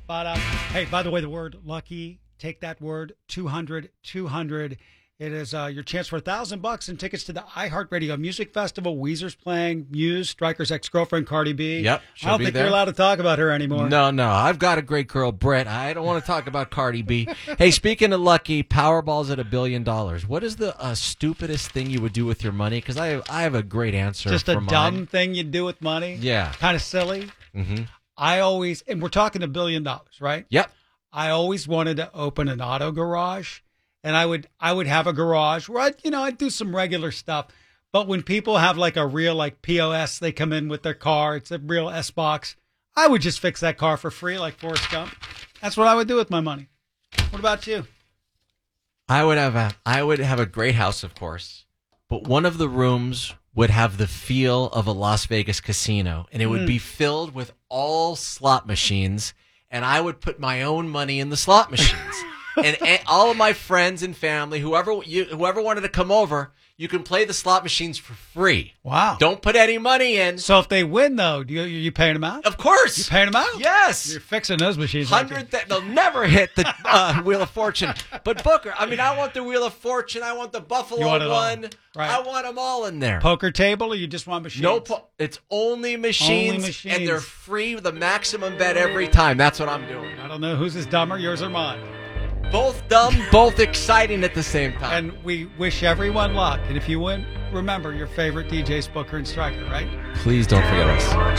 But hey, by the way, the word lucky, take that word 200. It is your chance for $1,000 and tickets to the iHeartRadio Music Festival. Weezer's playing. Muse, Stryker's ex-girlfriend, Cardi B. Yep, I don't think you're allowed to talk about her anymore. No. I've got a great girl, Britt. I don't want to talk about Cardi B. Hey, speaking of lucky, Powerball's at $1 billion. What is the stupidest thing you would do with your money? Because I have a great answer. Just a for dumb mine. thing you do with money? Yeah. Kind of silly? Mm-hmm. And we're talking $1 billion, right? Yep. I always wanted to open an auto garage. And I would have a garage where I'd do some regular stuff. But when people have like a real like POS, they come in with their car. It's a real S-Box. I would just fix that car for free like Forrest Gump. That's what I would do with my money. What about you? I would have a great house, of course. But one of the rooms would have the feel of a Las Vegas casino. And it would be filled with all slot machines. And I would put my own money in the slot machines. And all of my friends and family, whoever wanted to come over, you can play the slot machines for free. Wow. Don't put any money in. So if they win, though, you paying them out? Of course. You paying them out? Yes. You're fixing those machines. They'll never hit the Wheel of Fortune. But Booker, I want the Wheel of Fortune. I want the Buffalo one. Right. I want them all in there. Poker table, or you just want machines? No, it's only machines, and they're free with a maximum bet every time. That's what I'm doing. I don't know whose is dumber, yours or mine. Both dumb, both exciting at the same time. And we wish everyone luck. And if you win, remember your favorite DJs, Booker and Stryker, right? Please don't forget us.